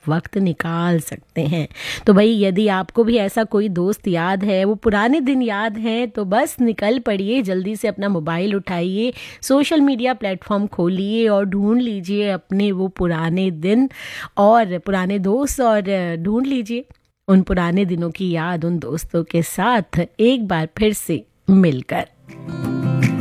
वक्त निकाल सकते हैं। तो भाई यदि आपको भी ऐसा कोई दोस्त याद है, वो पुराने दिन याद हैं, तो बस निकल पड़िए, जल्दी से अपना मोबाइल उठाइए, सोशल मीडिया प्लेटफॉर्म खोलिए और ढूंढ लीजिए अपने वो पुराने दिन और पुराने दोस्त, और ढूंढ लीजिए उन पुराने दिनों की याद उन दोस्तों के साथ एक बार फिर से मिलकर।